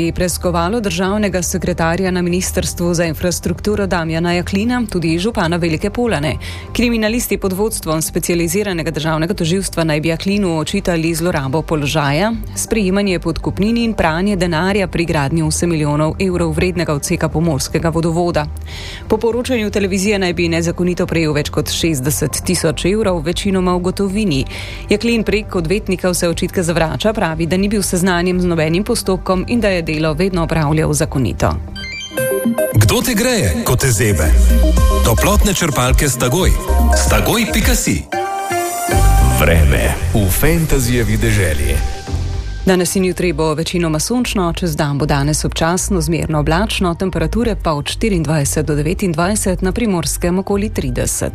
pri preiskovanju državnega sekretarja na Ministrstvu za infrastrukturo Damjana Jaklina, tudi župana Velike Polane. Kriminalisti pod vodstvom specializiranega državnega tožilstva naj bi Jaklinu očitali zlorabo položaja, sprejemanje podkupnini in pranje denarja pri gradnji 8 milijonov evrov vrednega odseka pomorskega vodovoda. Po poročanju televizije naj bi nezakonito prejel več kot 60 tisoč evrov, večinoma v gotovini. Jaklin prek odvetnika vse očitke zavrača, pravi, da ni bil seznanjen z nobenim postopkom in da je delo vedno opravljal zakonito. Kdo te greje, ko te zebe? Toplotne črpalke Stagoj. Stagoj.si. Vreme v Fantasyjevi deželi. Danes in jutri bo večinoma sončno, čez dan bo danes občasno zmerno oblačno, temperature pa od 24 do 29, na Primorskem okoli 30.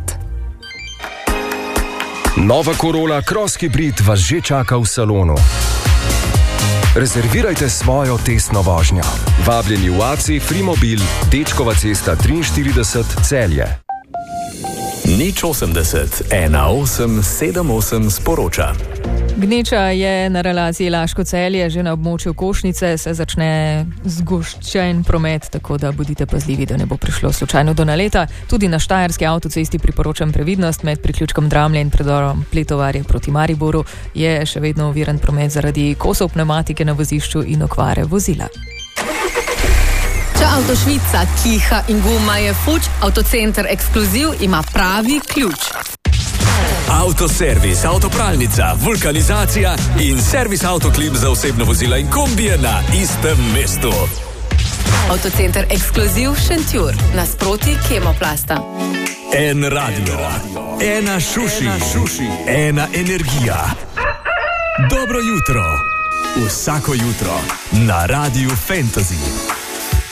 Nova Corolla Cross Hybrid vas že čaka v salonu. Rezervirajte svojo testno vožnjo. Vabljeni v ACI Frimobil, Dečkova cesta 43, Celje. 080 1878 sporoča. Gneča je na relaciji Laško-Celje, že na območju Košnice se začne zgoščen promet, tako da bodite pazljivi, da ne bo prišlo slučajno do naleta. Tudi na Štajerski avtocesti priporočam previdnost med priključkom Dramlje in predorom Pletovarje proti Mariboru. Je še vedno oviran promet zaradi kosov pnevmatike na vozišču in okvare vozila. Če avto švica, kiha in guma je fuč, Avtocenter Ekskluziv ima pravi ključ. Avtoservis, avtopralnica, vulkanizacija in servis Avtoklim za osebno vozila in kombije na istem mestu. Avtocenter Ekskluziv Šentjur, nasproti Kemoplasta. En radio, ena šuši, ena energija. Dobro jutro, vsako jutro na Radiu Fantasy.